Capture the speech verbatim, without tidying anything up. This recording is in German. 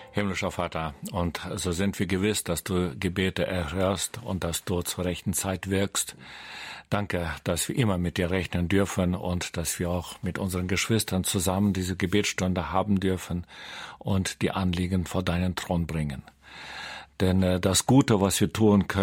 Himmlischer Vater, und so sind wir gewiss, dass du Gebete erhörst und dass du zur rechten Zeit wirkst. Danke, dass wir immer mit dir rechnen dürfen und dass wir auch mit unseren Geschwistern zusammen diese Gebetsstunde haben dürfen und die Anliegen vor deinen Thron bringen. Denn das Gute, was wir tun können,